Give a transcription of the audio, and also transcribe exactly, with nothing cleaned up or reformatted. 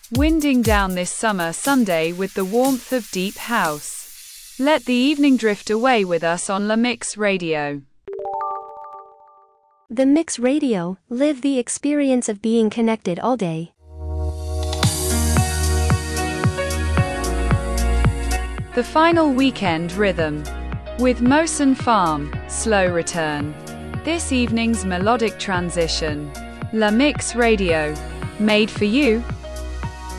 winding down this summer Sunday with the warmth of deep house. Let the evening drift away with us on La Mix Radio. The Mix Radio, live the experience of being connected all day. The final weekend rhythm. With Mosen Farm, Slow Return. This evening's melodic transition. La Mix Radio. Made for you.